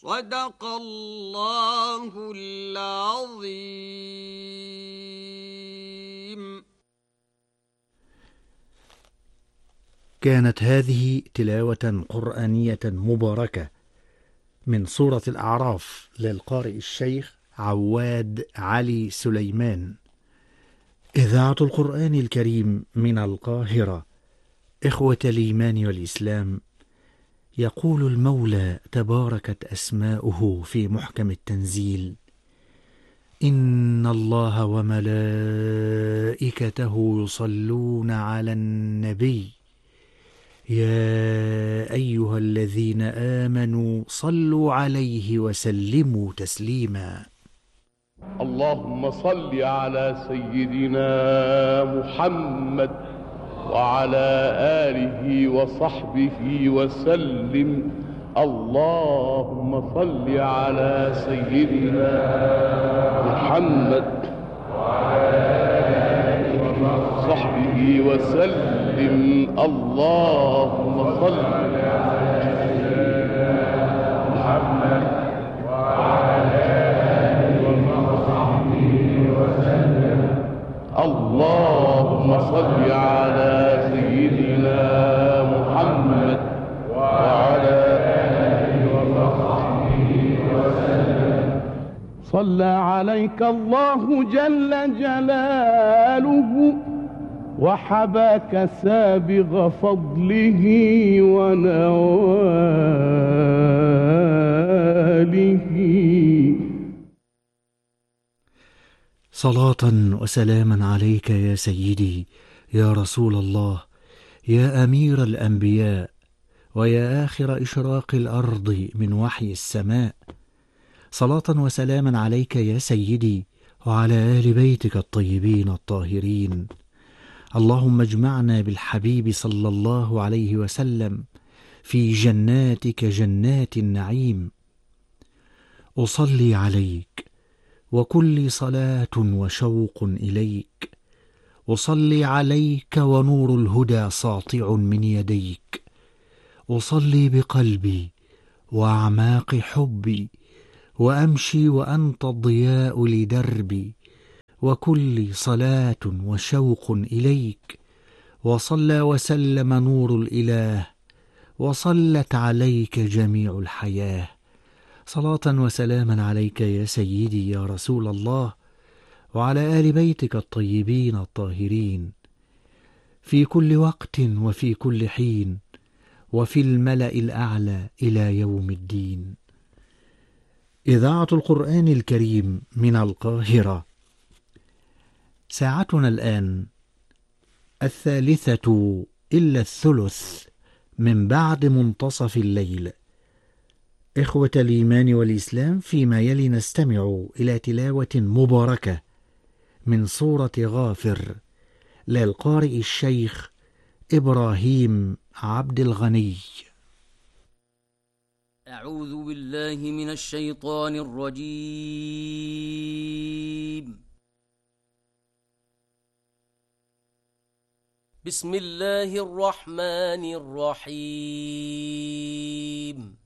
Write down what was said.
صدق الله العظيم. كانت هذه تلاوة قرآنية مباركة من سورة الأعراف للقارئ الشيخ عواد علي سليمان. إذاعة القرآن الكريم من القاهرة. إخوة الإيمان والإسلام، يقول المولى تباركت أسماؤه في محكم التنزيل: إن الله وملائكته يصلون على النبي يا أيها الذين آمنوا صلوا عليه وسلموا تسليما. اللهم صل على سيدنا محمد وعلى آله وصحبه وسلم. اللهم صل على سيدنا محمد وعلى آله وصحبه وسلم. اللهم صل على سيدنا محمد وعلى آله وصحبه وسلم. اللهم صل على سيدنا محمد وعلى آله وصحبه وسلم. صلى عليك الله جل جلاله وحباك سابغ فضله ونواله. صلاة وسلاما عليك يا سيدي يا رسول الله، يا أمير الأنبياء، ويا آخر إشراق الأرض من وحي السماء. صلاة وسلاما عليك يا سيدي وعلى آل بيتك الطيبين الطاهرين. اللهم اجمعنا بالحبيب صلى الله عليه وسلم في جناتك جنات النعيم. أصلي عليك وكل صلاة وشوق إليك، أصلي عليك ونور الهدى ساطع من يديك، أصلي بقلبي وأعماق حبي، وأمشي وأنت الضياء لدربي، وكل صلاة وشوق إليك. وصلى وسلم نور الإله، وصلت عليك جميع الحياة. صلاة وسلاما عليك يا سيدي يا رسول الله، وعلى آل بيتك الطيبين الطاهرين، في كل وقت وفي كل حين، وفي الملأ الأعلى إلى يوم الدين. إذاعة القرآن الكريم من القاهرة. ساعتنا الآن 1:03 من بعد منتصف الليل. إخوة الإيمان والإسلام، فيما يلي نستمع إلى تلاوة مباركة من سورة غافر للقارئ الشيخ إبراهيم عبد الغني. أعوذ بالله من الشيطان الرجيم. بسم الله الرحمن الرحيم.